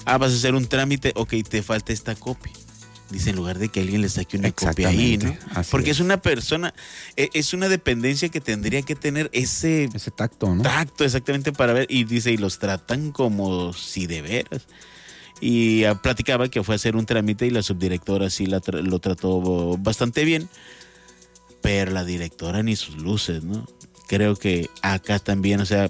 vas a hacer un trámite, ok, te falta esta copia. Dice, en lugar de que alguien le saque una copia ahí, ¿no? Porque es una persona, es una dependencia que tendría que tener ese tacto, ¿no? Tacto, exactamente, para ver. Y dice, y los tratan como si de veras. Y platicaba que fue a hacer un trámite y la subdirectora sí lo trató bastante bien. Pero la directora ni sus luces, ¿no? Creo que acá también, o sea,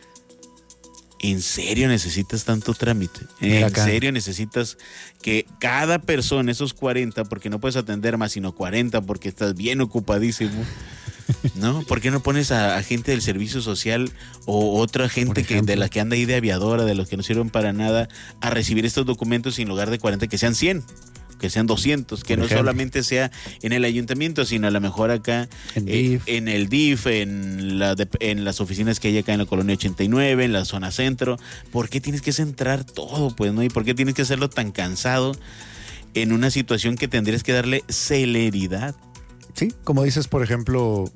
¿en serio necesitas tanto trámite? ¿En serio necesitas que cada persona, esos 40, porque no puedes atender más sino 40 porque estás bien ocupadísimo, ¿no? ¿Por qué no pones a gente del servicio social o otra gente de la que anda ahí de aviadora, de los que no sirven para nada, a recibir estos documentos en lugar de 40, que sean 100? Que sean 200, que no solamente sea en el ayuntamiento, sino a lo mejor acá en el DIF, en las oficinas que hay acá en la Colonia 89, en la zona centro. ¿Por qué tienes que centrar todo, pues, no? ¿Y por qué tienes que hacerlo tan cansado en una situación que tendrías que darle celeridad? Sí, como dices, por ejemplo,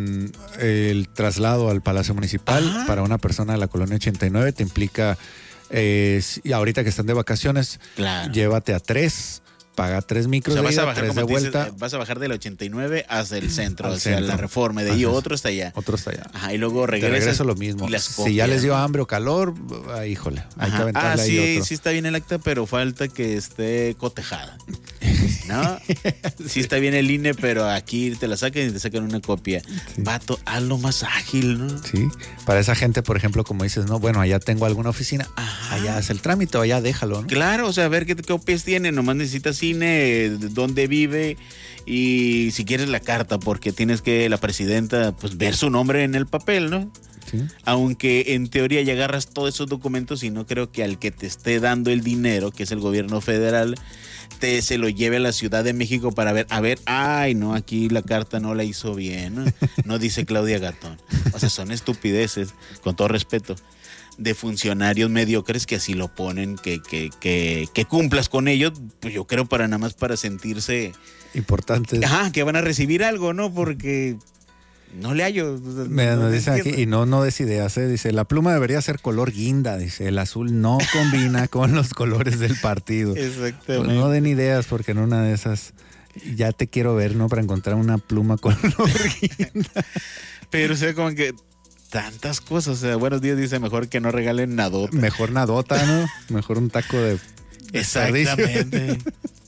el traslado al Palacio Municipal para una persona de la Colonia 89 te implica, y ahorita que están de vacaciones, llévate a 3. Paga 3 micros, o sea, de ida, 3 de vuelta. Dices, vas a bajar del 89 hasta el centro, hacia la Reforma, de ahí otro está allá. Otro está allá. Ajá, y luego regreso lo mismo. Si ya les dio hambre o calor, híjole, hay que aventarle ahí otro. Sí está bien el acta, pero falta que esté cotejada, ¿no? Sí está bien el INE, pero aquí te la sacan y te sacan una copia. Sí. Vato, hazlo más ágil, ¿no? Sí, para esa gente, por ejemplo, como dices, no, bueno, allá tengo alguna oficina, allá haz el trámite o allá déjalo, ¿no? Claro, o sea, a ver qué copias tiene, nomás necesitas INE, dónde vive y si quieres la carta, porque tienes que la presidenta pues ver su nombre en el papel, ¿no? Sí. Aunque en teoría ya agarras todos esos documentos y no creo que al que te esté dando el dinero, que es el gobierno federal, se lo lleve a la Ciudad de México para ver, ay no, aquí la carta no la hizo bien, ¿no? No dice Claudia Gatón. O sea, son estupideces, con todo respeto, de funcionarios mediocres que así lo ponen, que cumplas con ellos, pues yo creo para nada más para sentirse importantes. Que van a recibir algo, ¿no? Porque no le hallo. Nos dicen aquí, y no des ideas, dice, la pluma debería ser color guinda, dice, el azul no combina con los colores del partido. Exactamente. Pues no den ideas porque en una de esas ya te quiero ver, ¿no? Para encontrar una pluma color guinda. Pero o sea, como que tantas cosas, o sea, buenos días, dice, mejor que no regalen nadota. Mejor nadota, ¿no? Mejor un taco de exactamente.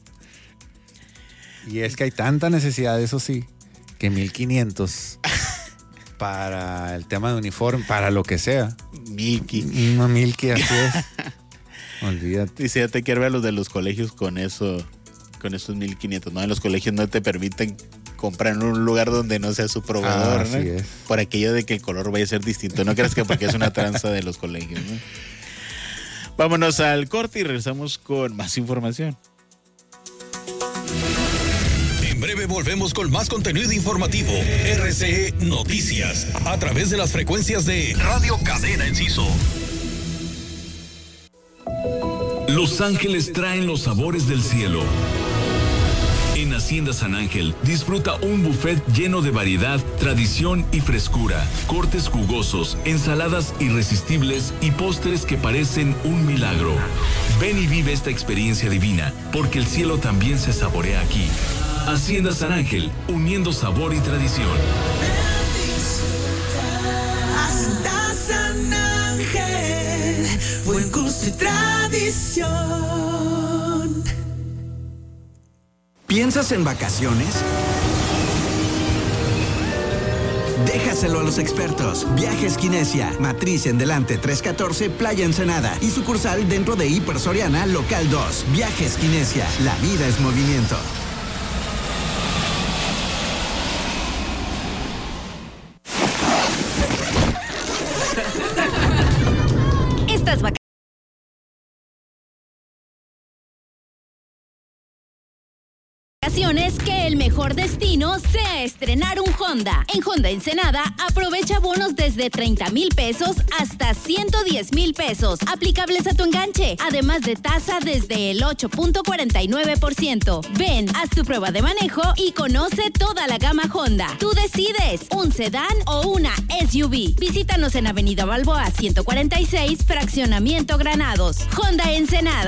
Y es que hay tanta necesidad, eso sí, que 1,500 para el tema de uniforme, para lo que sea. Milky, así es. Olvídate. Dice, ya te quiero ver a los de los colegios con esos 1,500, ¿no? En los colegios no te permiten comprar en un lugar donde no sea su proveedor, ¿no? Así es. Por aquello de que el color vaya a ser distinto. No creas que porque es una tranza de los colegios, ¿no? Vámonos al corte y regresamos con más información. En breve volvemos con más contenido informativo. RCE Noticias, a través de las frecuencias de Radio Cadena Enciso. Los Ángeles traen los sabores del cielo. En Hacienda San Ángel, disfruta un buffet lleno de variedad, tradición y frescura, cortes jugosos, ensaladas irresistibles y postres que parecen un milagro. Ven y vive esta experiencia divina, porque el cielo también se saborea aquí. Hacienda San Ángel, uniendo sabor y tradición. Hacienda San Ángel, buen gusto y tradición. ¿Piensas en vacaciones? Déjaselo a los expertos. Viajes Kinesia, matriz en Delante 314, Playa Ensenada y sucursal dentro de Hiper Soriana, local 2. Viajes Kinesia, la vida es movimiento. Estas vacaciones, que el mejor destino sea estrenar un Honda. En Honda Ensenada, aprovecha bonos desde 30,000 pesos hasta 110,000 pesos, aplicables a tu enganche, además de tasa desde el 8.49%. Ven, haz tu prueba de manejo y conoce toda la gama Honda. Tú decides, un sedán o una SUV. Visítanos en Avenida Balboa 146, Fraccionamiento Granados. Honda Ensenada.